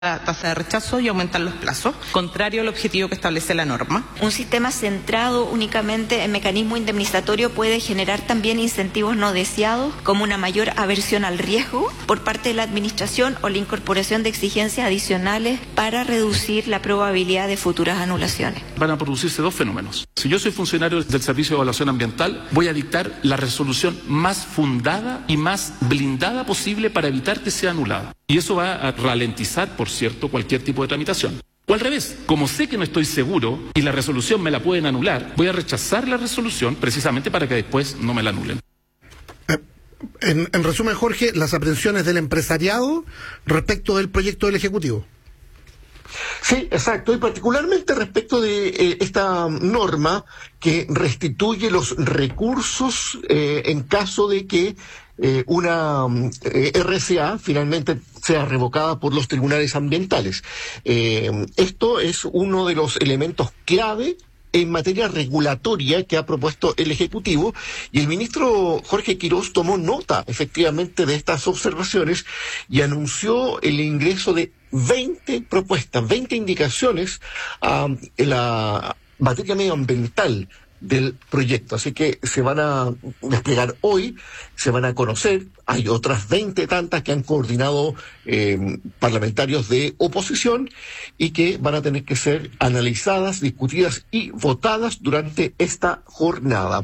la tasa de rechazo y aumentar los plazos, contrario al objetivo que establece la norma. Un sistema centrado únicamente en mecanismo indemnizatorio puede generar también incentivos no deseados, como una mayor aversión al riesgo por parte de la administración o la incorporación de exigencias adicionales para reducir la probabilidad de futuras anulaciones. Van a producirse dos fenómenos. Si yo soy funcionario del Servicio de Evaluación Ambiental, voy a dictar la resolución más fundada y más blindada posible para evitar que sea anulada. Y eso va a ralentizar, por cierto, cualquier tipo de tramitación. O al revés, como sé que no estoy seguro y la resolución me la pueden anular, voy a rechazar la resolución precisamente para que después no me la anulen. En resumen, Jorge, las aprehensiones del empresariado respecto del proyecto del Ejecutivo. Sí, exacto, y particularmente respecto de esta norma que restituye los recursos en caso de que una RCA finalmente sea revocada por los tribunales ambientales. Esto es uno de los elementos clave en materia regulatoria que ha propuesto el Ejecutivo, y el ministro Jorge Quirós tomó nota efectivamente de estas observaciones y anunció el ingreso de 20 propuestas, 20 indicaciones en la materia medioambiental del proyecto. Así que se van a desplegar hoy, se van a conocer. Hay otras 20 tantas que han coordinado parlamentarios de oposición y que van a tener que ser analizadas, discutidas y votadas durante esta jornada.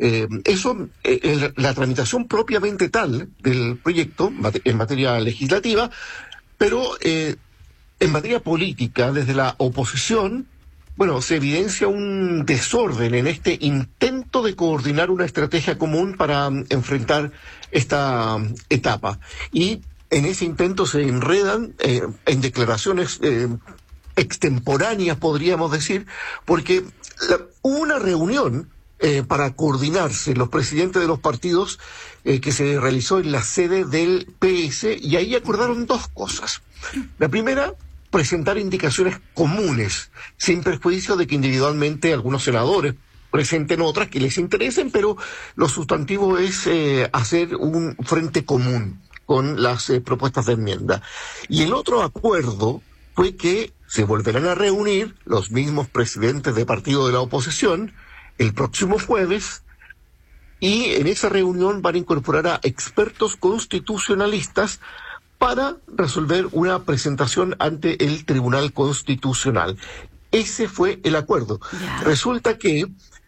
La tramitación propiamente tal del proyecto en materia legislativa, pero en materia política, desde la oposición, se evidencia un desorden en este intento de coordinar una estrategia común para enfrentar esta etapa. Y en ese intento se enredan en declaraciones extemporáneas, podríamos decir, porque hubo una reunión para coordinarse los presidentes de los partidos que se realizó en la sede del PS, y ahí acordaron dos cosas. La primera, presentar indicaciones comunes, sin perjuicio de que individualmente algunos senadores presenten otras que les interesen, pero lo sustantivo es hacer un frente común con las propuestas de enmienda. Y el otro acuerdo fue que se volverán a reunir los mismos presidentes de partido de la oposición el próximo jueves, y en esa reunión van a incorporar a expertos constitucionalistas para resolver una presentación ante el Tribunal Constitucional. Ese fue el acuerdo. Yeah. Resulta que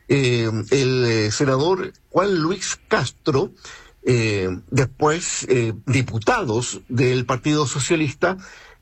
el senador Juan Luis Castro, después diputados del Partido Socialista,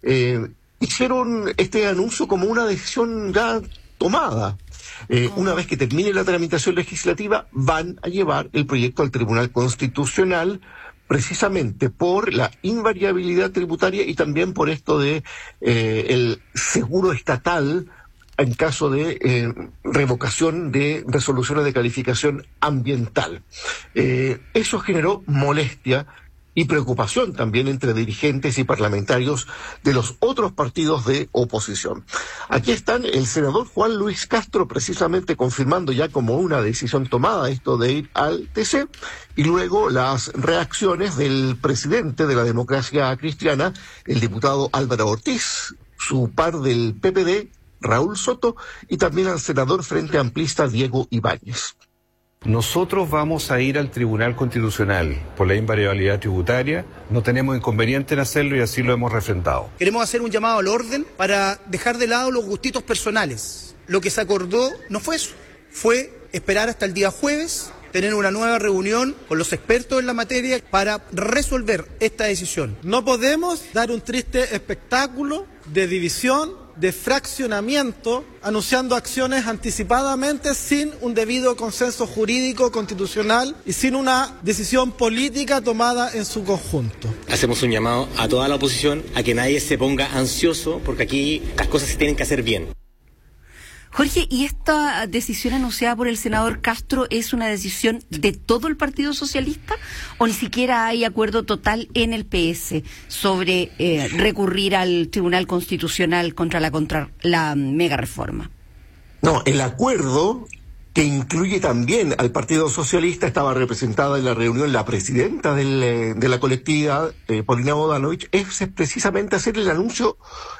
hicieron este anuncio como una decisión ya tomada. Una vez que termine la tramitación legislativa, van a llevar el proyecto al Tribunal Constitucional, precisamente por la invariabilidad tributaria y también por esto de el seguro estatal en caso de revocación de resoluciones de calificación ambiental. Eso generó molestia y preocupación también entre dirigentes y parlamentarios de los otros partidos de oposición. Aquí están el senador Juan Luis Castro precisamente confirmando ya como una decisión tomada esto de ir al TC, y luego las reacciones del presidente de la Democracia Cristiana, el diputado Álvaro Ortiz, su par del PPD, Raúl Soto, y también al senador Frente Amplista Diego Ibáñez. Nosotros vamos a ir al Tribunal Constitucional por la invariabilidad tributaria, no tenemos inconveniente en hacerlo y así lo hemos refrendado. Queremos hacer un llamado al orden para dejar de lado los gustitos personales. Lo que se acordó no fue eso, fue esperar hasta el día jueves, tener una nueva reunión con los expertos en la materia para resolver esta decisión. No podemos dar un triste espectáculo de división, de fraccionamiento, anunciando acciones anticipadamente sin un debido consenso jurídico constitucional y sin una decisión política tomada en su conjunto. Hacemos un llamado a toda la oposición a que nadie se ponga ansioso, porque aquí las cosas se tienen que hacer bien. Jorge, ¿y esta decisión anunciada por el senador Castro es una decisión de todo el Partido Socialista o ni siquiera hay acuerdo total en el PS sobre recurrir al Tribunal Constitucional contra la mega reforma? No, el acuerdo que incluye también al Partido Socialista. Estaba representada en la reunión la presidenta de la colectividad, Paulina Bodanovich, es precisamente hacer el anuncio